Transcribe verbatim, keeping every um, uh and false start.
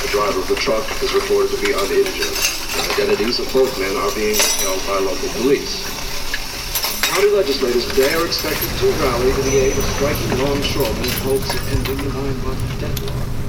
The driver of the truck is reported to be uninjured. The identities of both men are being held by local police. County legislators today are expected to rally to the aid of striking longshoremen in hopes of ending the nine-month deadlock.